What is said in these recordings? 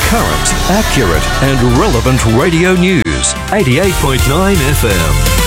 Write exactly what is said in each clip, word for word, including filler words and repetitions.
Current, accurate and relevant radio news. eighty-eight point nine F M.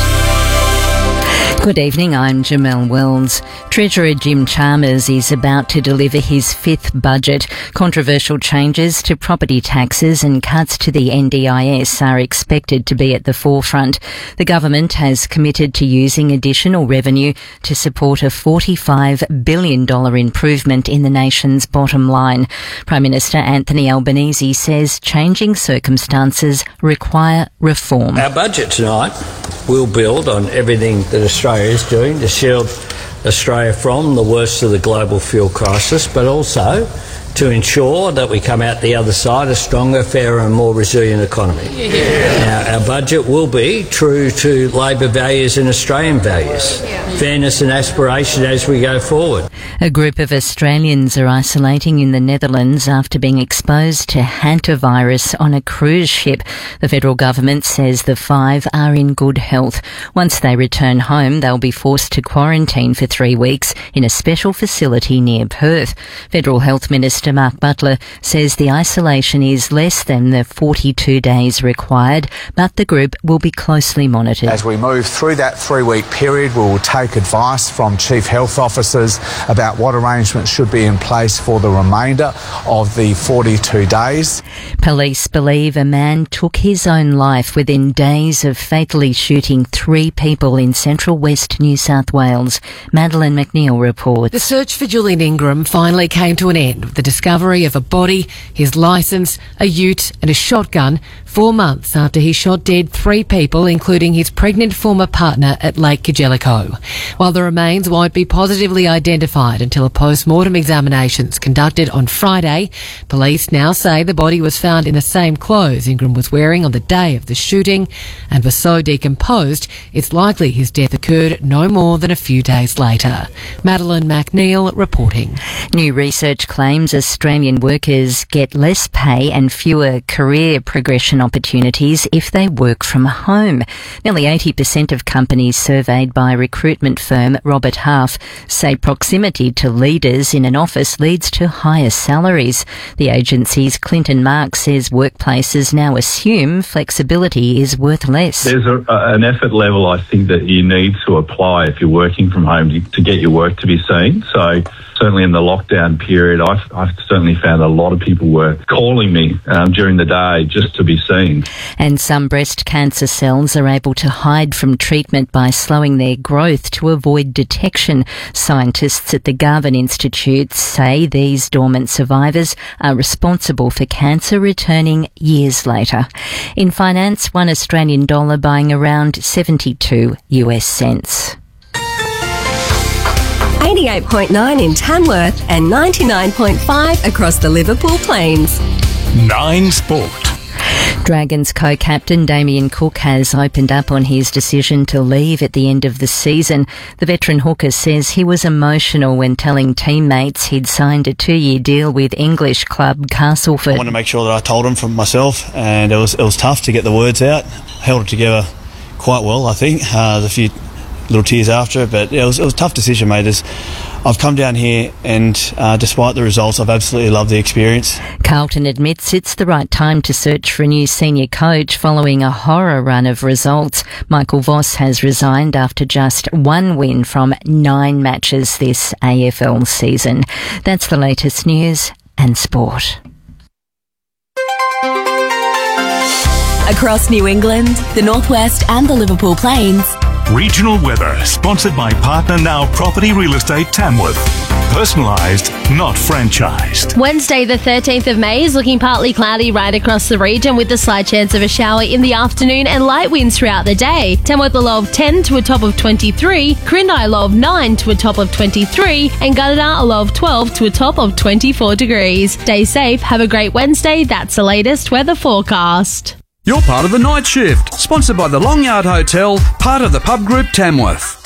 Good evening, I'm Jamelle Wells. Treasurer Jim Chalmers is about to deliver his fifth budget. Controversial changes to property taxes and cuts to the N D I S are expected to be at the forefront. The government has committed to using additional revenue to support a forty-five billion dollars improvement in the nation's bottom line. Prime Minister Anthony Albanese says changing circumstances require reform. Our budget tonight will build on everything that Australia is doing to shield Australia from the worst of the global fuel crisis, but also to ensure that we come out the other side a stronger, fairer and more resilient economy. Yeah. Now, our budget will be true to Labor values and Australian values, yeah. fairness and aspiration as we go forward. A group of Australians are isolating in the Netherlands after being exposed to hantavirus on a cruise ship. The federal government says the five are in good health. Once they return home, they'll be forced to quarantine for three weeks in a special facility near Perth. Federal Health Minister Mark Butler says the isolation is less than the forty-two days required, but the group will be closely monitored. As we move through that three-week period, we will take advice from chief health officers about what arrangements should be in place for the remainder of the forty-two days. Police believe a man took his own life within days of fatally shooting three people in central west New South Wales. Madeleine McNeil reports. The search for Julian Ingram finally came to an end with the discovery of a body, his licence, a ute and a shotgun four months after he shot dead three people, including his pregnant former partner at Lake Kajelico. While the remains won't be positively identified until a post-mortem examination is conducted on Friday, police now say the body was found in the same clothes Ingram was wearing on the day of the shooting and was so decomposed it's likely his death occurred no more than a few days later. Madeleine McNeil reporting. New research claims Australian workers get less pay and fewer career progression opportunities if they work from home. Nearly eighty percent of companies surveyed by recruitment firm Robert Half say proximity to leaders in an office leads to higher salaries. The agency's Clinton Marks says workplaces now assume flexibility is worth less. There's a, an effort level I think that you need to apply if you're working from home to, to get your work to be seen. So certainly in the lockdown period, I've, I've certainly found a lot of people were calling me um, during the day just to be seen. And some breast cancer cells are able to hide from treatment by slowing their growth to avoid detection. Scientists at the Garvan Institute say these dormant survivors are responsible for cancer returning years later. In finance, one Australian dollar buying around seventy-two US cents. eighty-eight point nine in Tamworth and ninety-nine point five across the Liverpool Plains. Nine Sport. Dragons co-captain Damien Cook has opened up on his decision to leave at the end of the season. The veteran hooker says he was emotional when telling teammates he'd signed a two-year deal with English club Castleford. I wanted to make sure that I told him for myself, and it was it was tough to get the words out. Held it together quite well, I think. Uh, there's a few little tears after it, but it was, it was a tough decision, mate. As I've come down here and uh, despite the results, I've absolutely loved the experience. Carlton admits it's the right time to search for a new senior coach following a horror run of results. Michael Voss has resigned after just one win from nine matches this A F L season. That's the latest news and sport. Across New England, the Northwest and the Liverpool Plains. Regional weather, sponsored by Partner Now Property Real Estate Tamworth. Personalised, not franchised. Wednesday the thirteenth of May is looking partly cloudy right across the region with a slight chance of a shower in the afternoon and light winds throughout the day. Tamworth a low of ten to a top of twenty-three, Corindi a low of nine to a top of twenty-three, and Gunnedah a low of twelve to a top of twenty-four degrees. Stay safe, have a great Wednesday. That's the latest weather forecast. You're part of the night shift, sponsored by the Long Yard Hotel, part of the Pub Group Tamworth.